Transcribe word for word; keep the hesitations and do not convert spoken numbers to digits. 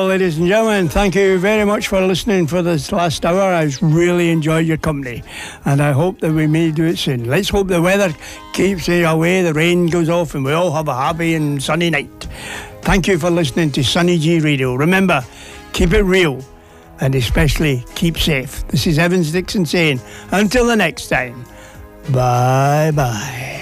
ladies and gentlemen, thank you very much for listening for this last hour. I really enjoyed your company, and I hope that we may do it soon. Let's hope the weather keeps away, the rain goes off, and we all have a happy and sunny night. Thank you for listening to Sunny G Radio. Remember, keep it real, and especially keep safe. This is Evans Dixon saying, until the next time, bye-bye.